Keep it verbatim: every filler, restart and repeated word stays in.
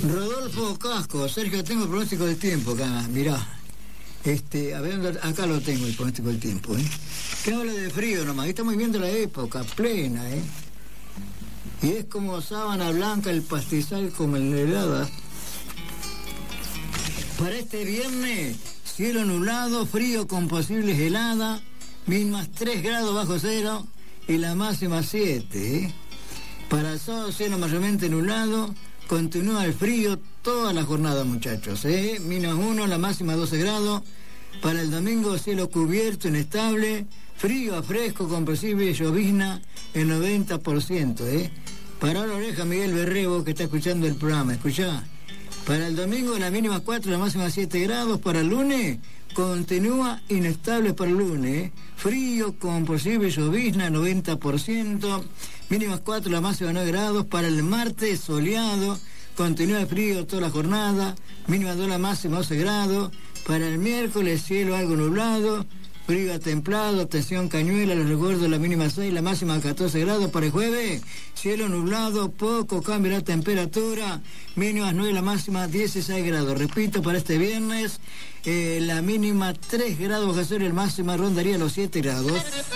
Rodolfo Casco, Sergio, tengo el pronóstico del tiempo acá, mirá. Este, a ver, acá lo tengo el pronóstico del tiempo, ¿eh? Que habla de frío nomás, estamos viendo la época plena, ¿eh? Y es como sábana blanca el pastizal como el helada. Para este viernes, cielo nublado, frío con posibles heladas, mínimas tres grados bajo cero y la máxima siete, ¿eh? Para el sábado, cielo mayormente nublado, continúa el frío toda la jornada, muchachos, ¿eh? Menos uno, la máxima doce grados. Para el domingo, cielo cubierto, inestable, frío a fresco con posible llovizna el noventa por ciento, ¿eh? Para la oreja, Miguel Berrebo, que está escuchando el programa, escuchá. Para el domingo, la mínima cuatro, la máxima siete grados. Para el lunes, continúa inestable para el lunes, ¿eh? Frío con posible llovizna noventa por ciento, mínimas cuatro, la máxima nueve grados. Para el martes, soleado, continúa frío toda la jornada, mínima dos, la máxima doce grados. Para el miércoles, cielo algo nublado, frío a templado, atención cañuela, les recuerdo la mínima seis, la máxima catorce grados. Para el jueves, cielo nublado, poco cambio la temperatura, mínimas nueve, la máxima dieciséis grados. Repito, para este viernes, eh, la mínima tres grados bajo cero, el máxima rondaría los siete grados.